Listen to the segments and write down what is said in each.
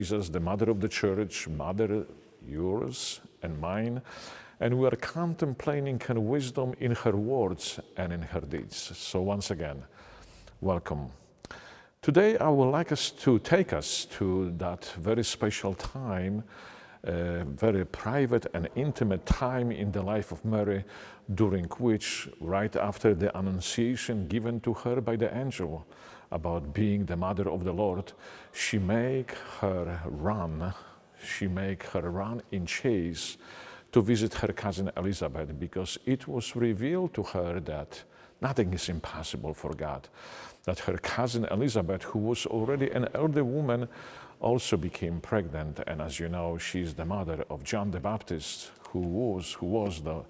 Jesus, the mother of the church, mother yours and mine, and we are contemplating her wisdom in her words and in her deeds. So once again, welcome. Today I would like us to take us to that very special time, very private and intimate time in the life of Mary, during which, right after the annunciation given to her by the angel about being the mother of the Lord, she make her run in chase to visit her cousin Elizabeth, because it was revealed to her that nothing is impossible for God, that her cousin Elizabeth, who was already an elder woman, also became pregnant. And as you know, she's the mother of John the Baptist, who was the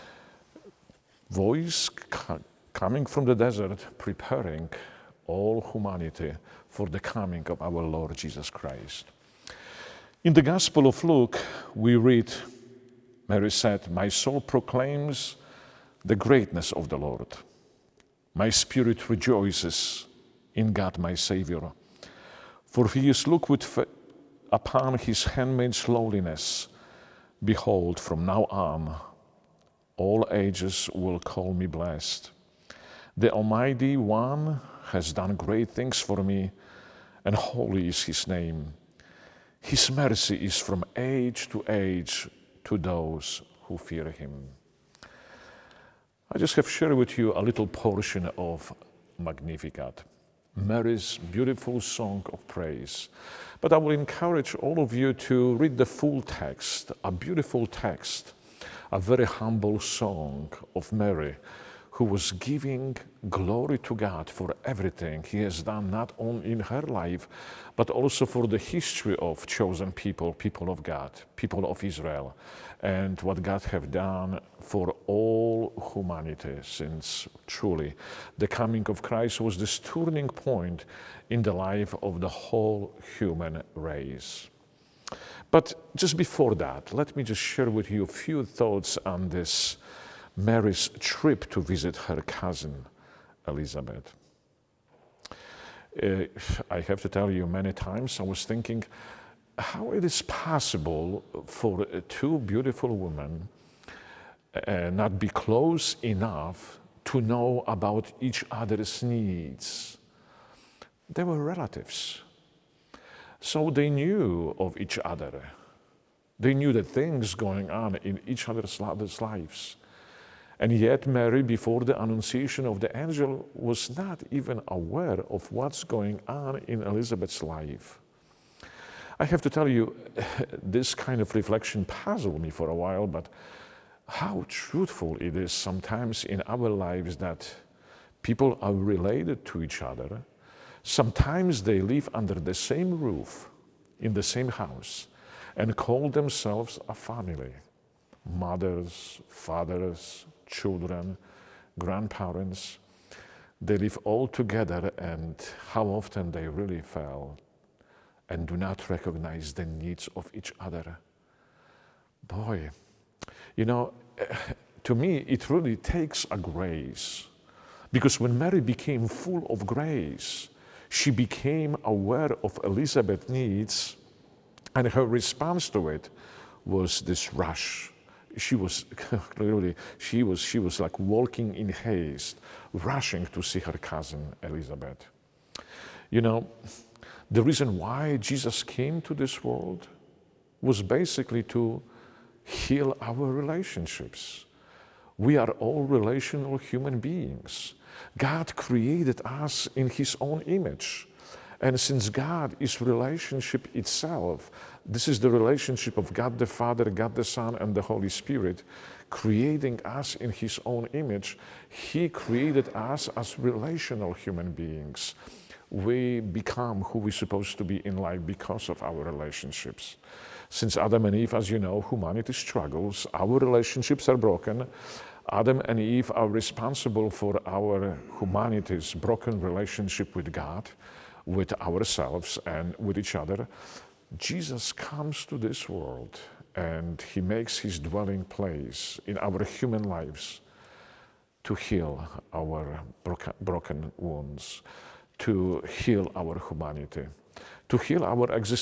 voice coming from the desert, preparing all humanity for the coming of our Lord Jesus Christ. In the Gospel of Luke, we read, Mary said, "My soul proclaims the greatness of the Lord. My spirit rejoices in God my Savior, for he has looked upon his handmaid's lowliness. Behold, from now on, all ages will call me blessed. The Almighty One has done great things for me, and holy is his name. His mercy is from age to age to those who fear him." I just have shared with you a little portion of Magnificat, Mary's beautiful song of praise. But I will encourage all of you to read the full text, a beautiful text, a very humble song of Mary, who was giving glory to God for everything he has done, not only in her life, but also for the history of chosen people, people of God, people of Israel, and what God have done for all humanity, since truly the coming of Christ was this turning point in the life of the whole human race. But just before that, let me just share with you a few thoughts on this Mary's trip to visit her cousin Elizabeth. I have to tell you, many times I was thinking how it is possible for two beautiful women not be close enough to know about each other's needs. They were relatives, so they knew of each other. They knew the things going on in each other's lives. And yet Mary, before the annunciation of the angel, was not even aware of what's going on in Elizabeth's life. I have to tell you, this kind of reflection puzzled me for a while, but how truthful it is sometimes in our lives that people are related to each other. Sometimes they live under the same roof, in the same house, and call themselves a family. Mothers, fathers, children, grandparents, they live all together, and how often they really fail and do not recognize the needs of each other. Boy, you know, to me, it really takes a grace, because when Mary became full of grace, she became aware of Elizabeth's needs, and her response to it was this rush. She was clearly, she was like walking in haste, rushing to see her cousin Elizabeth. You know, the reason why Jesus came to this world was basically to heal our relationships. We are all relational human beings. God created us in his own image. And since God is relationship itself, this is the relationship of God the Father, God the Son, and the Holy Spirit, creating us in his own image. He created us as relational human beings. We become who we're supposed to be in life because of our relationships. Since Adam and Eve, as you know, humanity struggles, our relationships are broken. Adam and Eve are responsible for our humanity's broken relationship with God, with ourselves, and with each other. Jesus comes to this world and he makes his dwelling place in our human lives to heal our broken wounds, to heal our humanity, to heal our existence.